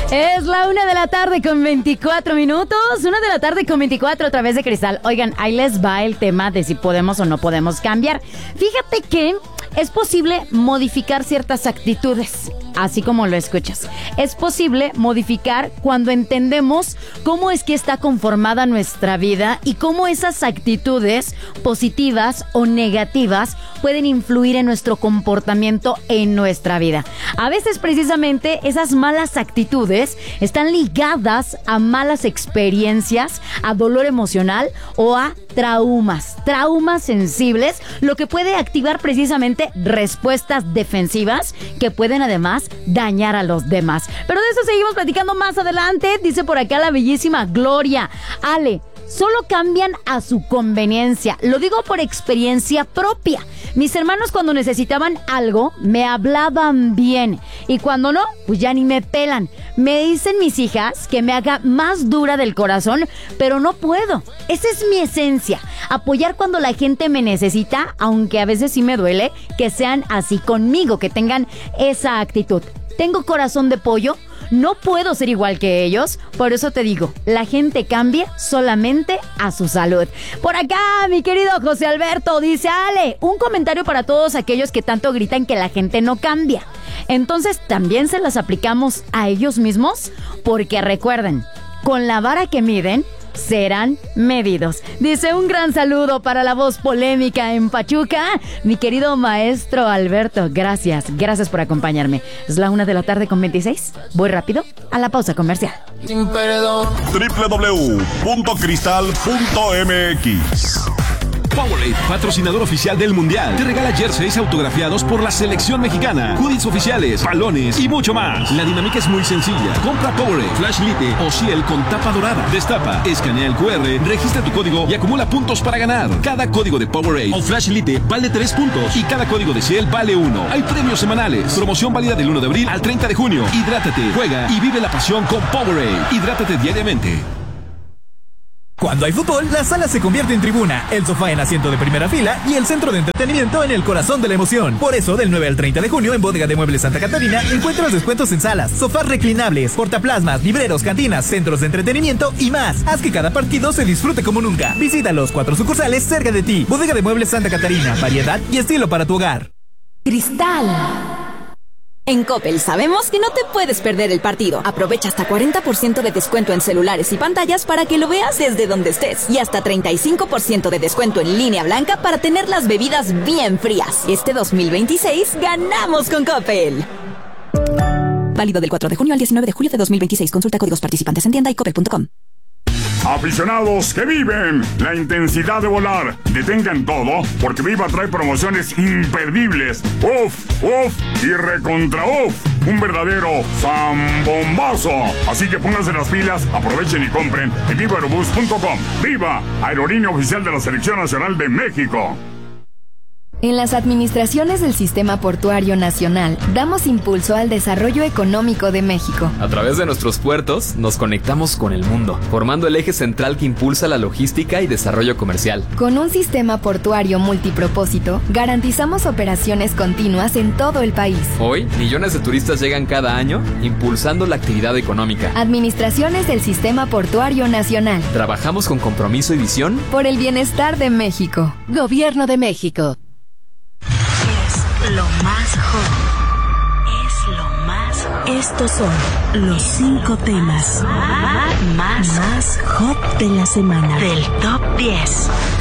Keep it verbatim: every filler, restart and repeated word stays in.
Es la una de la tarde con veinticuatro minutos. Una de la tarde con veinticuatro a través de Cristal. Oigan, ahí les va el tema de si podemos o no podemos cambiar. Fíjate que es posible modificar ciertas actitudes, así como lo escuchas. Es posible modificar cuando entendemos cómo es que está conformada nuestra vida y cómo esas actitudes positivas o negativas pueden influir en nuestro comportamiento en nuestra vida. A veces precisamente esas malas actitudes están ligadas a malas experiencias, a dolor emocional o a traumas, traumas sensibles, lo que puede activar precisamente respuestas defensivas que pueden además dañar a los demás. Pero de eso seguimos platicando más adelante. Dice por acá la bellísima Gloria: Ale, solo cambian a su conveniencia. Lo digo por experiencia propia. Mis hermanos, cuando necesitaban algo, me hablaban bien. Y cuando no, pues ya ni me pelan. Me dicen mis hijas que me haga más dura del corazón, pero no puedo. Esa es mi esencia. Apoyar cuando la gente me necesita, aunque a veces sí me duele que sean así conmigo, que tengan esa actitud. Tengo corazón de pollo. No puedo ser igual que ellos, por eso te digo, la gente cambia solamente a su salud. Por acá, mi querido José Alberto dice: Ale, un comentario para todos aquellos que tanto gritan que la gente no cambia. Entonces, ¿también se las aplicamos a ellos mismos? Porque recuerden, con la vara que miden, serán medidos. Dice: un gran saludo para la voz polémica en Pachuca, mi querido maestro Alberto. Gracias, gracias por acompañarme. Es la una de la tarde con veintiséis. Voy rápido a la pausa comercial. Sin perdón. doble u doble u doble u punto cristal punto m x. Powerade, patrocinador oficial del Mundial, te regala jerseys autografiados por la selección mexicana, hoodies oficiales, balones y mucho más. La dinámica es muy sencilla. Compra Powerade, Flash Lite o Ciel con tapa dorada. Destapa, escanea el cu erre, registra tu código y acumula puntos para ganar. Cada código de Powerade o Flash Lite vale tres puntos y cada código de Ciel vale uno. Hay premios semanales. Promoción válida del uno de abril al treinta de junio. Hidrátate, juega y vive la pasión con Powerade. Hidrátate diariamente. Cuando hay fútbol, la sala se convierte en tribuna, el sofá en asiento de primera fila y el centro de entretenimiento en el corazón de la emoción. Por eso, del nueve al treinta de junio en Bodega de Muebles Santa Catarina encuentras descuentos en salas, sofás reclinables, portaplasmas, libreros, cantinas, centros de entretenimiento y más. Haz que cada partido se disfrute como nunca. Visita los cuatro sucursales cerca de ti. Bodega de Muebles Santa Catarina, variedad y estilo para tu hogar. Cristal. En Coppel sabemos que no te puedes perder el partido. Aprovecha hasta cuarenta por ciento de descuento en celulares y pantallas para que lo veas desde donde estés. Y hasta treinta y cinco por ciento de descuento en línea blanca para tener las bebidas bien frías. Este dos mil veintiséis ganamos con Coppel. Válido del cuatro de junio al diecinueve de julio de dos mil veintiséis. Consulta códigos participantes en tienda y coppel punto com. Aficionados que viven la intensidad de volar, detengan todo, porque Viva trae promociones imperdibles. Uf, uf y recontra uf. Un verdadero zambombazo. Así que pónganse las pilas, aprovechen y compren en viva aerobús punto com. Viva, aerolínea oficial de la Selección Nacional de México. En las administraciones del Sistema Portuario Nacional, damos impulso al desarrollo económico de México. A través de nuestros puertos, nos conectamos con el mundo, formando el eje central que impulsa la logística y desarrollo comercial. Con un sistema portuario multipropósito, garantizamos operaciones continuas en todo el país. Hoy, millones de turistas llegan cada año, impulsando la actividad económica. Administraciones del Sistema Portuario Nacional. Trabajamos con compromiso y visión por el bienestar de México. Gobierno de México. Lo más hot. Es lo más hot. Estos son los cinco temas más, más hot de la semana. Del top diez.